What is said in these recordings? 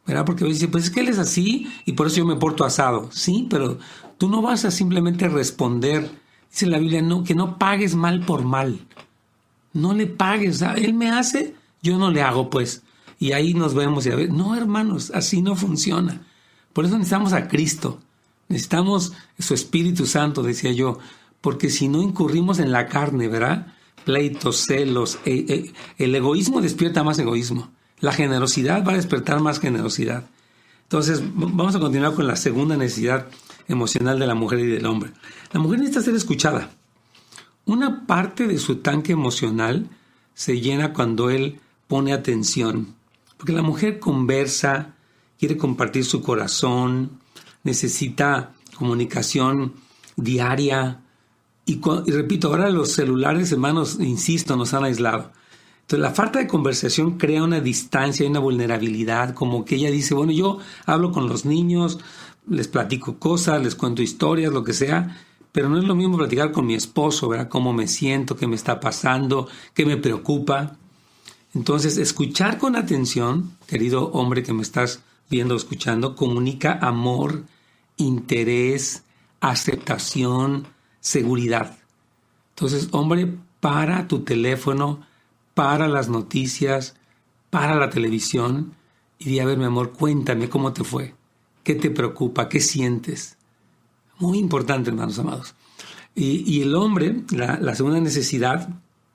¿verdad? Porque dice, pues es que él es así y por eso yo me porto asado. Sí, pero tú no vas a simplemente responder. Dice la Biblia, no, que no pagues mal por mal. No le pagues. Él me hace, yo no le hago, pues. Y ahí nos vemos y a ver, no, hermanos, así no funciona. Por eso necesitamos a Cristo. Necesitamos su Espíritu Santo, decía yo, porque si no incurrimos en la carne, ¿verdad? Pleitos, celos, el egoísmo despierta más egoísmo. La generosidad va a despertar más generosidad. Entonces, vamos a continuar con la segunda necesidad emocional de la mujer y del hombre. La mujer necesita ser escuchada. Una parte de su tanque emocional se llena cuando él pone atención. Porque la mujer conversa, quiere compartir su corazón, necesita comunicación diaria. Y repito, ahora los celulares, hermanos, insisto, nos han aislado. Entonces, la falta de conversación crea una distancia y una vulnerabilidad, como que ella dice, bueno, yo hablo con los niños, les platico cosas, les cuento historias, lo que sea, pero no es lo mismo platicar con mi esposo, ¿verdad? Cómo me siento, qué me está pasando, qué me preocupa. Entonces, escuchar con atención, querido hombre que me estás viendo o escuchando, comunica amor, interés, aceptación, seguridad. Entonces, hombre, para tu teléfono, para las noticias, para la televisión y di, a ver, mi amor, cuéntame cómo te fue, qué te preocupa, qué sientes. Muy importante, hermanos amados. Y el hombre, la segunda necesidad,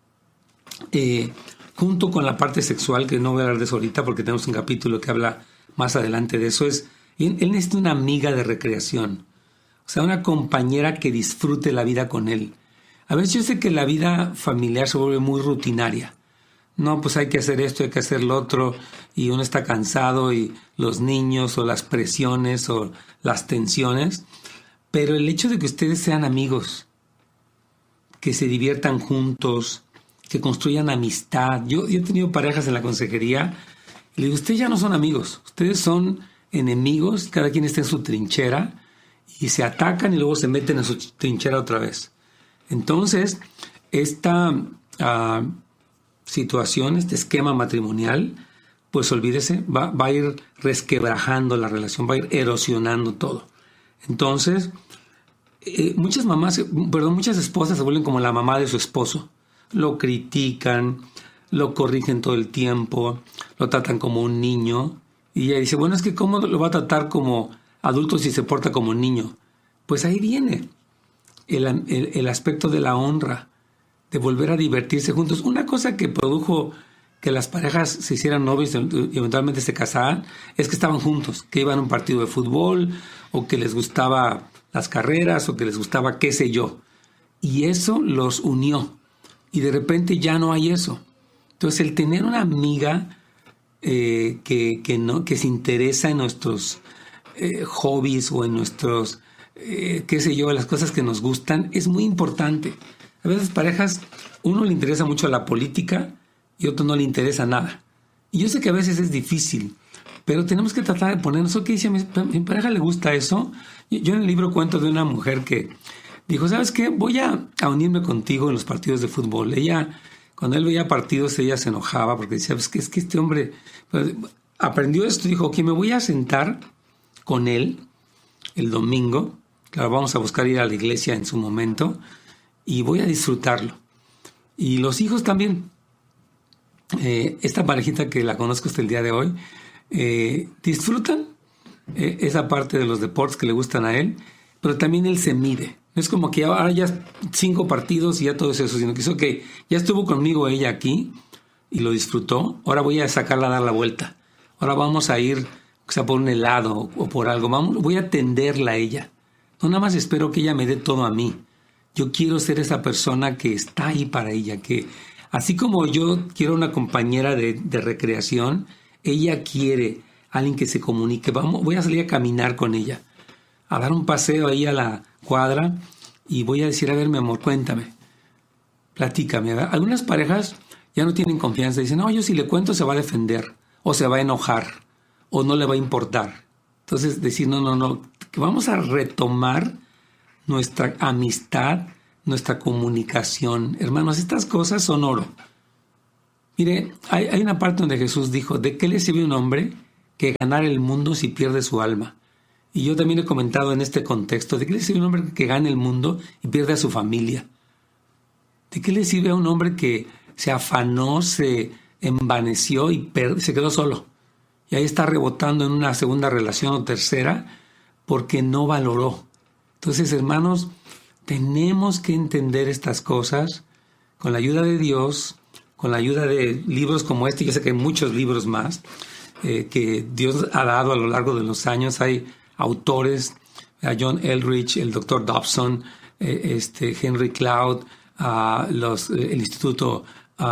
junto con la parte sexual, que no voy a hablar de eso ahorita porque tenemos un capítulo que habla más adelante de eso, es, él necesita una amiga de recreación, o sea, una compañera que disfrute la vida con él. A veces yo sé que la vida familiar se vuelve muy rutinaria. No, pues hay que hacer esto, hay que hacer lo otro, y uno está cansado, y los niños, o las presiones, o las tensiones. Pero el hecho de que ustedes sean amigos, que se diviertan juntos, que construyan amistad. Yo he tenido parejas en la consejería, y le digo, ustedes ya no son amigos, ustedes son enemigos, cada quien está en su trinchera, y se atacan y luego se meten en su trinchera otra vez. Entonces, esta situación, este esquema matrimonial, pues olvídese, va a ir resquebrajando la relación, va a ir erosionando todo. Entonces, muchas esposas se vuelven como la mamá de su esposo. Lo critican, lo corrigen todo el tiempo, lo tratan como un niño. Y ella dice, bueno, es que ¿cómo lo va a tratar como adulto si se porta como un niño? Pues ahí viene el aspecto de la honra, de volver a divertirse juntos. Una cosa que produjo que las parejas se hicieran novios y eventualmente se casaran es que estaban juntos, que iban a un partido de fútbol, o que les gustaba las carreras, o que les gustaba qué sé yo. Y eso los unió. Y de repente ya no hay eso. Entonces, el tener una amiga que se interesa en nuestros hobbies o en nuestros, qué sé yo, las cosas que nos gustan, es muy importante. A veces parejas, uno le interesa mucho la política y otro no le interesa nada. Y yo sé que a veces es difícil, pero tenemos que tratar de ponernos, ¿qué dice? ¿A mi pareja le gusta eso? Yo en el libro cuento de una mujer que dijo, ¿sabes qué? Voy a unirme contigo en los partidos de fútbol. Ella, cuando él veía partidos, ella se enojaba porque decía, es que este hombre aprendió esto y dijo, ok, me voy a sentar con él el domingo. Claro, vamos a buscar ir a la iglesia en su momento y voy a disfrutarlo. Y los hijos también. Esta parejita que la conozco hasta el día de hoy, disfrutan esa parte de los deportes que le gustan a él, pero también él se mide. No es como que ahora ya 5 partidos y ya todo eso, sino que es ok, ya estuvo conmigo ella aquí y lo disfrutó, ahora voy a sacarla a dar la vuelta. Ahora vamos a ir, o sea, por un helado o por algo. Voy a atenderla a ella. No nada más espero que ella me dé todo a mí. Yo quiero ser esa persona que está ahí para ella, que así como yo quiero una compañera de recreación, ella quiere alguien que se comunique. Voy a salir a caminar con ella, a dar un paseo ahí a la cuadra y voy a decir, a ver, mi amor, cuéntame, platícame. Algunas parejas ya no tienen confianza, dicen, no, yo si le cuento se va a defender, o se va a enojar, o no le va a importar. Entonces decir, no, que vamos a retomar nuestra amistad, nuestra comunicación. Hermanos, estas cosas son oro. Mire, hay una parte donde Jesús dijo, ¿de qué le sirve un hombre que ganar el mundo si pierde su alma. Y yo también he comentado en este contexto, ¿de qué le sirve a un hombre que gane el mundo y pierde a su familia? ¿De qué le sirve a un hombre que se afanó, se envaneció y se quedó solo? Y ahí está rebotando en una segunda relación o tercera porque no valoró. Entonces, hermanos, tenemos que entender estas cosas con la ayuda de Dios, con la ayuda de libros como este. Yo sé que hay muchos libros más que Dios ha dado a lo largo de los años. Hay autores, John Eldridge, el Dr. Dobson, Henry Cloud, el Instituto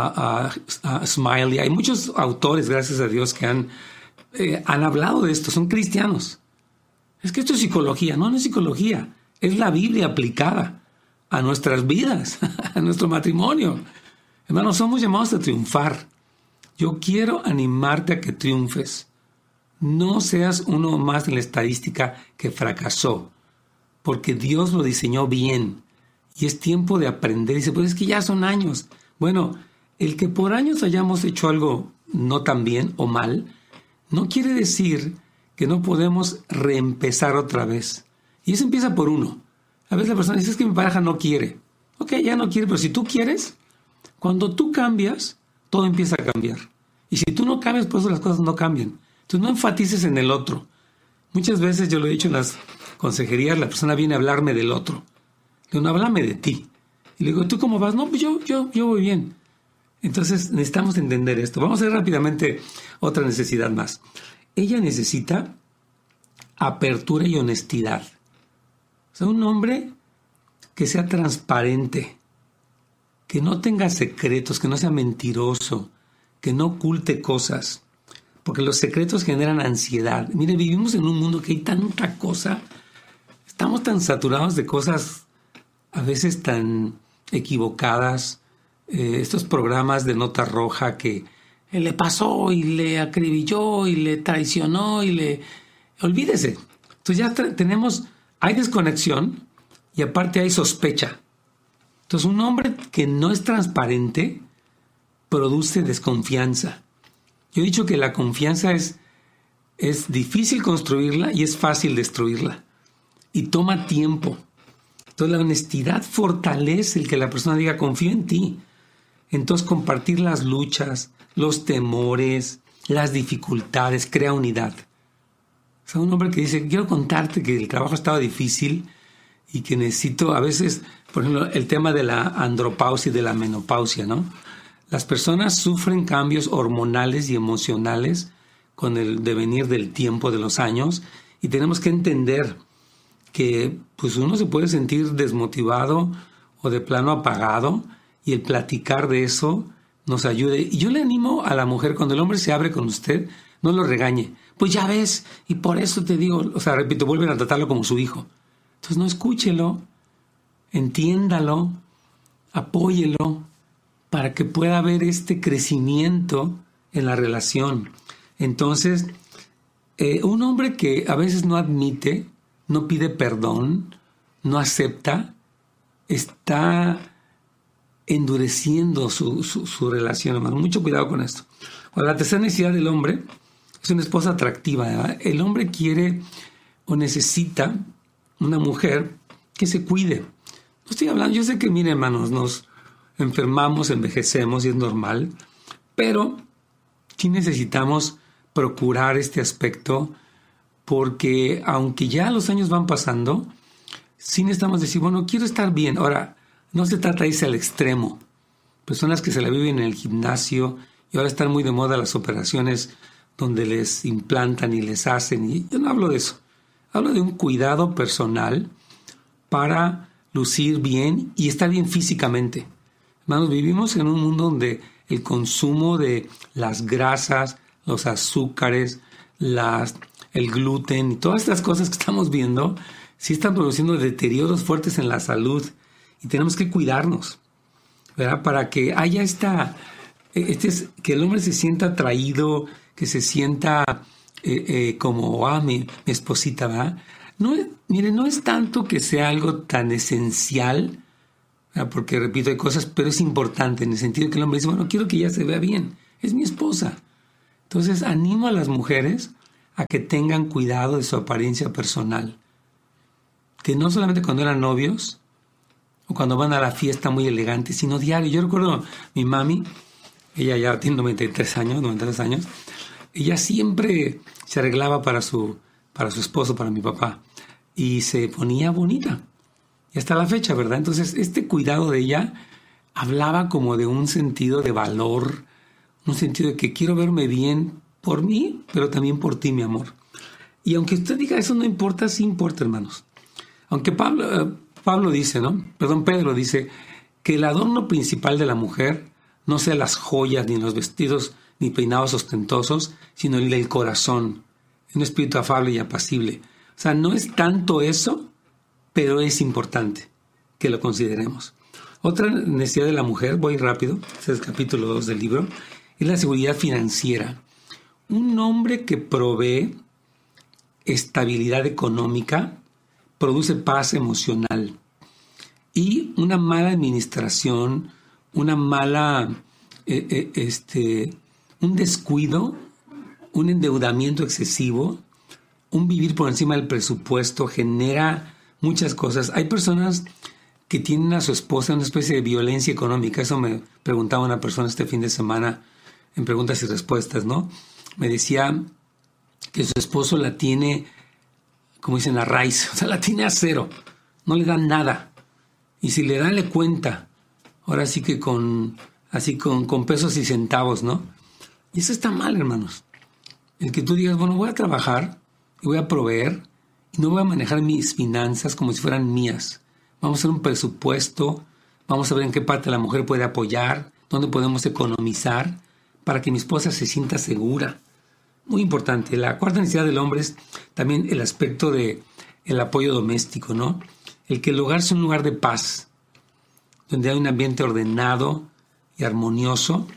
Smiley. Hay muchos autores, gracias a Dios, que han hablado de esto. Son cristianos. Es que esto es psicología. No es psicología. Es la Biblia aplicada a nuestras vidas, a nuestro matrimonio. Hermanos, somos llamados a triunfar. Yo quiero animarte a que triunfes. No seas uno más en la estadística que fracasó, porque Dios lo diseñó bien y es tiempo de aprender. Y dice, pues es que ya son años. Bueno, el que por años hayamos hecho algo no tan bien o mal, no quiere decir que no podemos reempezar otra vez. Y eso empieza por uno. A veces la persona dice, es que mi pareja no quiere. Ok, ya no quiere, pero si tú quieres, cuando tú cambias, todo empieza a cambiar. Y si tú no cambias, por eso las cosas no cambian. Entonces no enfatices en el otro. Muchas veces yo lo he dicho en las consejerías, la persona viene a hablarme del otro. Le digo, no, háblame de ti. Y le digo, ¿tú cómo vas? No, pues yo voy bien. Entonces necesitamos entender esto. Vamos a ver rápidamente otra necesidad más. Ella necesita apertura y honestidad. O sea, un hombre que sea transparente, que no tenga secretos, que no sea mentiroso, que no oculte cosas, porque los secretos generan ansiedad. Mire, vivimos en un mundo que hay tanta cosa, estamos tan saturados de cosas a veces tan equivocadas, estos programas de nota roja que le pasó y le acribilló y le traicionó y le... Olvídese. Entonces ya hay desconexión y aparte hay sospecha. Entonces un hombre que no es transparente produce desconfianza. Yo he dicho que la confianza es difícil construirla y es fácil destruirla. Y toma tiempo. Entonces la honestidad fortalece el que la persona diga, confío en ti. Entonces compartir las luchas, los temores, las dificultades, crea unidad. O sea, un hombre que dice, quiero contarte que el trabajo estaba difícil y que necesito, a veces, por ejemplo, el tema de la andropausia y de la menopausia, ¿no? Las personas sufren cambios hormonales y emocionales con el devenir del tiempo de los años y tenemos que entender que pues uno se puede sentir desmotivado o de plano apagado y el platicar de eso nos ayude. Y yo le animo a la mujer, cuando el hombre se abre con usted, no lo regañe. Pues ya ves, y por eso te digo, o sea, repito, vuelven a tratarlo como su hijo. Entonces no escúchelo, entiéndalo, apóyelo, para que pueda haber este crecimiento en la relación. Entonces, un hombre que a veces no admite, no pide perdón, no acepta, está endureciendo su relación, hermano. Mucho cuidado con esto. Bueno, la tercera necesidad del hombre es una esposa atractiva, ¿verdad? El hombre quiere o necesita una mujer que se cuide. No estoy hablando, yo sé que, miren, hermanos, nos enfermamos, envejecemos y es normal, pero sí necesitamos procurar este aspecto porque aunque ya los años van pasando, sí necesitamos decir, bueno, quiero estar bien. Ahora, no se trata de irse al extremo. Personas que se la viven en el gimnasio y ahora están muy de moda las operaciones donde les implantan y les hacen. Y yo no hablo de eso. Hablo de un cuidado personal para lucir bien y estar bien físicamente. Hermanos, vivimos en un mundo donde el consumo de las grasas, los azúcares, el gluten y todas estas cosas que estamos viendo, sí están produciendo deterioros fuertes en la salud y tenemos que cuidarnos, ¿verdad? Para que haya que el hombre se sienta atraído, que se sienta como, mi esposita, ¿verdad? No, mire, no es tanto que sea algo tan esencial, ¿verdad? Porque, repito, hay cosas, pero es importante en el sentido que el hombre dice, bueno, quiero que ella se vea bien, es mi esposa. Entonces, animo a las mujeres a que tengan cuidado de su apariencia personal. Que no solamente cuando eran novios o cuando van a la fiesta muy elegante, sino diario. Yo recuerdo mi mami, ella ya tiene 93 años, ella siempre se arreglaba para su esposo, para mi papá, y se ponía bonita. Y hasta la fecha, ¿verdad? Entonces, este cuidado de ella hablaba como de un sentido de valor, un sentido de que quiero verme bien por mí, pero también por ti, mi amor. Y aunque usted diga eso no importa, sí importa, hermanos. Aunque Pedro dice que el adorno principal de la mujer no sea las joyas, ni los vestidos, ni peinados ostentosos, sino el del corazón, un espíritu afable y apacible. O sea, no es tanto eso, pero es importante que lo consideremos. Otra necesidad de la mujer, voy rápido, este es el capítulo 2 del libro, es la seguridad financiera. Un hombre que provee estabilidad económica produce paz emocional. Y una mala administración, un descuido, un endeudamiento excesivo, un vivir por encima del presupuesto genera muchas cosas. Hay personas que tienen a su esposa una especie de violencia económica. Eso me preguntaba una persona este fin de semana en preguntas y respuestas, ¿no? Me decía que su esposo la tiene, como dicen, a raíz, o sea, la tiene a cero, no le dan nada. Y si le dan, le cuenta. Ahora sí que con pesos y centavos, ¿no? Y eso está mal, hermanos. El que tú digas, bueno, voy a trabajar y voy a proveer y no voy a manejar mis finanzas como si fueran mías. Vamos a hacer un presupuesto, vamos a ver en qué parte la mujer puede apoyar, dónde podemos economizar para que mi esposa se sienta segura. Muy importante. La cuarta necesidad del hombre es también el aspecto de el apoyo doméstico, ¿no? El que el hogar sea un lugar de paz, donde hay un ambiente ordenado y armonioso,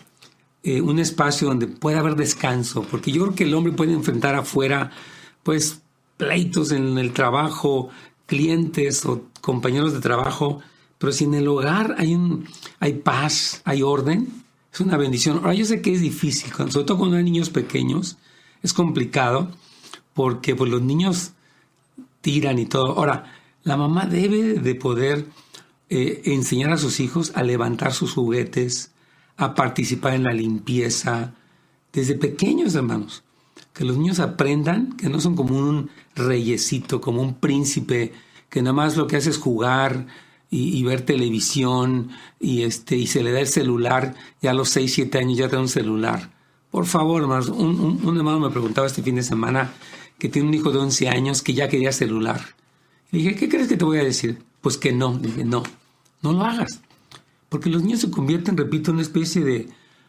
un espacio donde pueda haber descanso, porque yo creo que el hombre puede enfrentar afuera, pues, pleitos en el trabajo, clientes o compañeros de trabajo, pero si en el hogar hay paz, hay orden, es una bendición. Ahora, yo sé que es difícil, sobre todo cuando hay niños pequeños, es complicado, porque pues, los niños tiran y todo. Ahora, la mamá debe de poder enseñar a sus hijos a levantar sus juguetes, a participar en la limpieza, desde pequeños, hermanos. Que los niños aprendan que no son como un reyesito, como un príncipe, que nada más lo que hace es jugar y ver televisión y se le da el celular, ya a los 6, 7 años ya tiene un celular. Por favor, hermanos, un hermano me preguntaba este fin de semana que tiene un hijo de 11 años que ya quería celular. Le dije, ¿qué crees que te voy a decir? Pues que no. Le dije, no lo hagas. Porque los niños se convierten, repito, en una especie de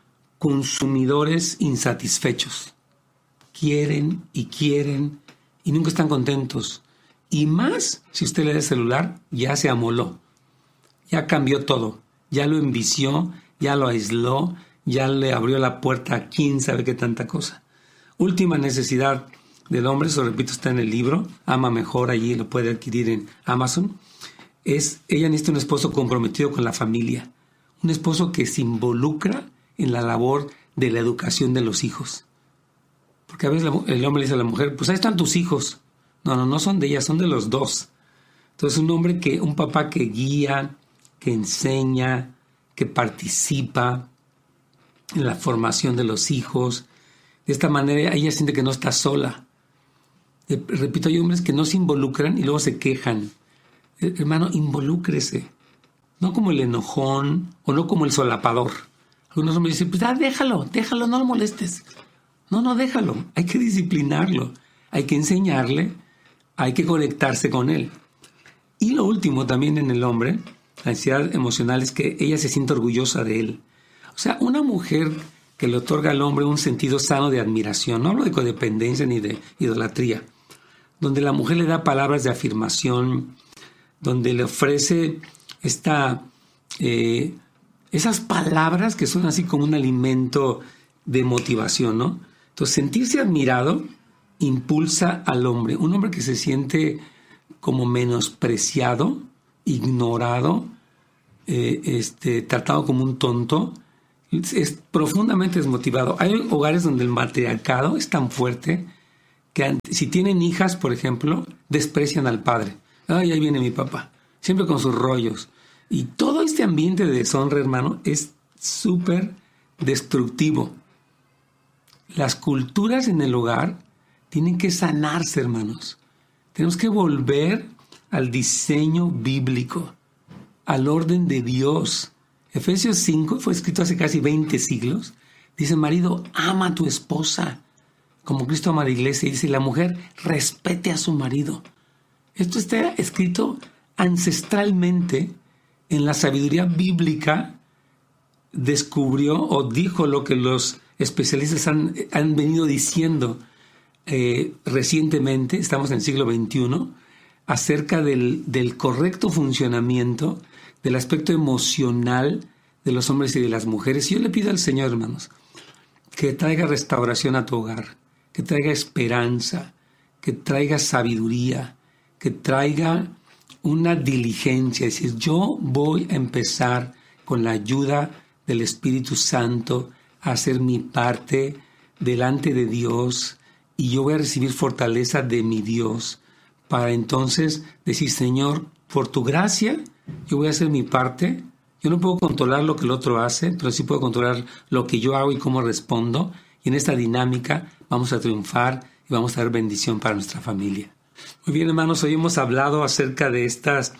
consumidores insatisfechos. Quieren y nunca están contentos. Y más, si usted le da el celular, ya se amoló. Ya cambió todo. Ya lo envició, ya lo aisló, ya le abrió la puerta a quién sabe qué tanta cosa. Última necesidad del hombre, eso repito, está en el libro, Ama Mejor, allí lo puede adquirir en Amazon, ella necesita un esposo comprometido con la familia, un esposo que se involucra en la labor de la educación de los hijos. Porque a veces el hombre le dice a la mujer, pues ahí están tus hijos. No son de ella, son de los dos. Entonces un papá que guía, que enseña, que participa en la formación de los hijos. De esta manera ella siente que no está sola. Repito, hay hombres que no se involucran y luego se quejan. Hermano, involúcrese. No como el enojón o no como el solapador. Algunos hombres dicen, pues déjalo, no lo molestes. No, déjalo. Hay que disciplinarlo. Hay que enseñarle. Hay que conectarse con él. Y lo último también en el hombre, la ansiedad emocional, es que ella se siente orgullosa de él. O sea, una mujer que le otorga al hombre un sentido sano de admiración, no hablo de codependencia ni de idolatría, donde la mujer le da palabras de afirmación, donde le ofrece esas palabras que son así como un alimento de motivación, ¿no? Entonces, sentirse admirado impulsa al hombre. Un hombre que se siente como menospreciado, ignorado, tratado como un tonto, es profundamente desmotivado. Hay hogares donde el matriarcado es tan fuerte que si tienen hijas, por ejemplo, desprecian al padre. Ay, ahí viene mi papá, siempre con sus rollos. Y todo este ambiente de deshonra, hermano, es súper destructivo. Las culturas en el hogar tienen que sanarse, hermanos. Tenemos que volver al diseño bíblico, al orden de Dios. Efesios 5 fue escrito hace casi 20 siglos. Dice, marido, ama a tu esposa, como Cristo ama a la iglesia. Y dice, la mujer, respete a su marido. Esto está escrito ancestralmente en la sabiduría bíblica. Descubrió o dijo lo que los especialistas han venido diciendo recientemente, estamos en el siglo XXI, acerca del correcto funcionamiento del aspecto emocional de los hombres y de las mujeres. Y yo le pido al Señor, hermanos, que traiga restauración a tu hogar, que traiga esperanza, que traiga sabiduría, que traiga una diligencia. Es decir, yo voy a empezar con la ayuda del Espíritu Santo a hacer mi parte delante de Dios, y yo voy a recibir fortaleza de mi Dios para entonces decir, Señor, por tu gracia, yo voy a hacer mi parte. Yo no puedo controlar lo que el otro hace, pero sí puedo controlar lo que yo hago y cómo respondo. Y en esta dinámica vamos a triunfar y vamos a dar bendición para nuestra familia. Muy bien, hermanos, hoy hemos hablado acerca de estas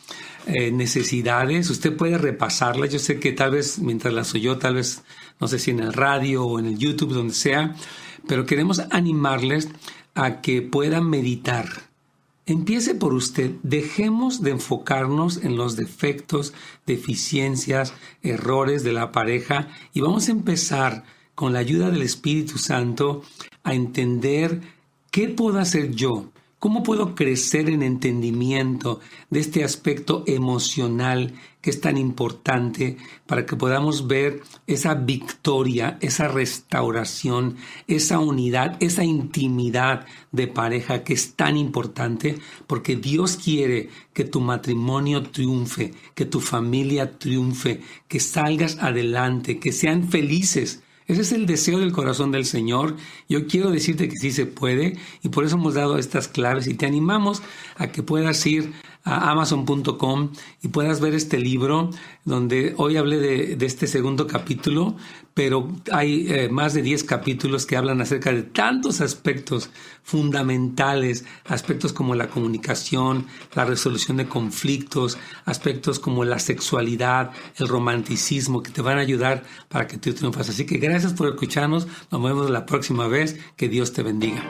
necesidades. Usted puede repasarlas. Yo sé que tal vez mientras las oyó, tal vez, no sé si en el radio o en el YouTube, donde sea, pero queremos animarles a que puedan meditar. Empiece por usted. Dejemos de enfocarnos en los defectos, deficiencias, errores de la pareja y vamos a empezar con la ayuda del Espíritu Santo a entender qué puedo hacer yo. ¿Cómo puedo crecer en entendimiento de este aspecto emocional que es tan importante para que podamos ver esa victoria, esa restauración, esa unidad, esa intimidad de pareja que es tan importante? Porque Dios quiere que tu matrimonio triunfe, que tu familia triunfe, que salgas adelante, que sean felices. Ese es el deseo del corazón del Señor. Yo quiero decirte que sí se puede y por eso hemos dado estas claves y te animamos a que puedas ir a Amazon.com y puedas ver este libro donde hoy hablé de este segundo capítulo, pero hay más de 10 capítulos que hablan acerca de tantos aspectos fundamentales, aspectos como la comunicación, la resolución de conflictos, aspectos como la sexualidad, el romanticismo, que te van a ayudar para que tú triunfas. Así que gracias por escucharnos, nos vemos la próxima vez, que Dios te bendiga.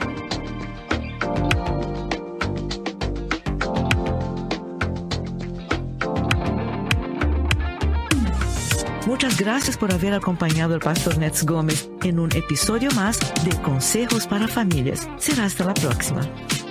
Muchas gracias por haber acompañado al Pastor Nets Gómez en un episodio más de Consejos para Familias. Será hasta la próxima.